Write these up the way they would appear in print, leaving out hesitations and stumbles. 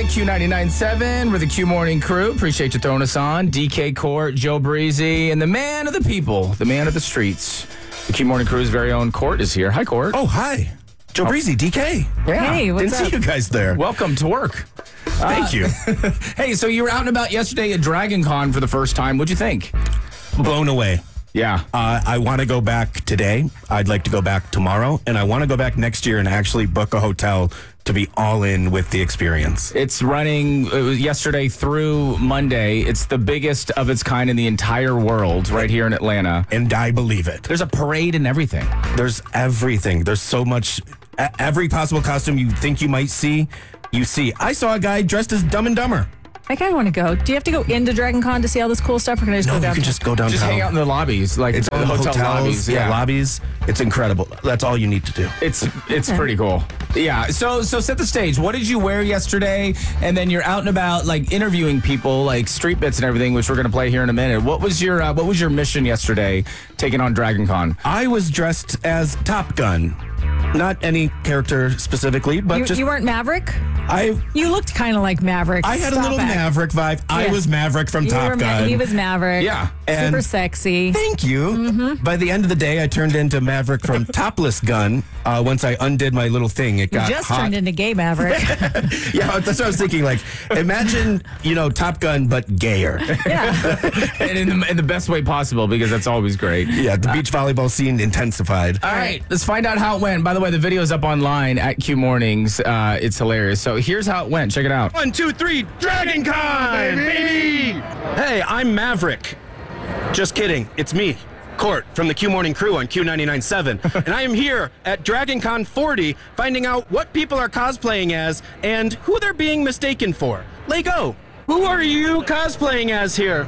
Q99.7. We're the Q Morning Crew. Appreciate you throwing us on. DK Court, Joe Breezy, and the man of the people, the man of the streets. The Q Morning Crew's very own Court is here. Hi, Court. Oh, hi. Joe Breezy, DK. Yeah. Hey, what's Didn't up? see you guys there. Welcome to work. Thank you. Hey, so you were out and about yesterday at Dragon Con for the first time. What'd you think? Blown away. Yeah. I want to go back today. I'd like to go back tomorrow. And I want to go back next year and actually book a hotel to be all in with the experience. It's running yesterday through Monday. It's the biggest of its kind in the entire world right here in Atlanta. And I believe it. There's a parade and everything. There's everything. There's so much. Every possible costume you think you might see, you see. I saw a guy dressed as Dumb and Dumber. I kind of want to go. Do you have to go into Dragon Con to see all this cool stuff, or can I just No, go you down? can just go downtown. Just hang out in the lobbies, like It's the all hotel hotels, lobbies. lobbies. It's incredible. That's all you need to do. It's pretty cool. Yeah. So set the stage. What did you wear yesterday? And then you're out and about, like interviewing people, like street bits and everything, which we're gonna play here in a minute. What was your mission yesterday, taking on Dragon Con? I was dressed as Top Gun. Not any character specifically, but You weren't Maverick? You looked kind of like Maverick. I had a little Maverick vibe. I Yeah. was Maverick from Top Gun. He was Maverick. Yeah. Super And- sexy. Thank you. By the end of the day, I turned into Maverick from Topless Gun. Once I undid my little thing, it got Just hot. turned into gay Maverick. Yeah, that's what I was thinking. Like, imagine, Top Gun, but gayer. Yeah. And in the best way possible, because that's always great. Yeah, the beach volleyball scene intensified. All right, let's find out how it went. By the way, the video's up online at Q Mornings. It's hilarious. So here's how it went. Check it out. 1, 2, 3, Dragon Con, baby! Hey, I'm Maverick. Just kidding. It's me, Court, from the Q Morning Crew on Q99.7. And I am here at Dragon Con 40, finding out what people are cosplaying as and who they're being mistaken for. Lego, who are you cosplaying as here?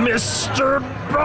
Mr.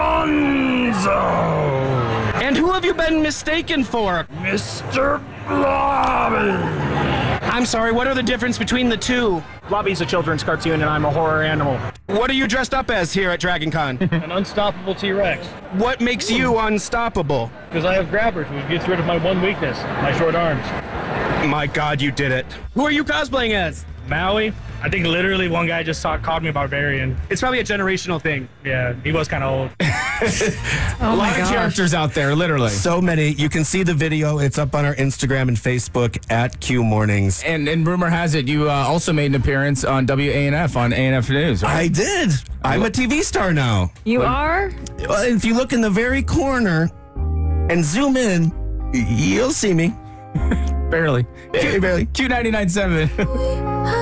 Bonzo! And who have you been mistaken for? Mr. Blobby! I'm sorry, what are the difference between the two? Blobby's a children's cartoon and I'm a horror animal. What are you dressed up as here at Dragon Con? An unstoppable T-Rex. What makes you unstoppable? Because I have grabbers, which gets rid of my one weakness, my short arms. My God, you did it. Who are you cosplaying as? Maui? I think literally one guy just called me barbarian. It's probably a generational thing. Yeah, he was kind of old. Oh A my lot of gosh. characters out there, literally. So many. You can see the video. It's up on our Instagram and Facebook at Q Mornings. And rumor has it you also made an appearance on WANF on ANF News, right? I did. I'm a TV star now. You are? Well, if you look in the very corner and zoom in, you'll see me. Barely. Barely. Q99.7.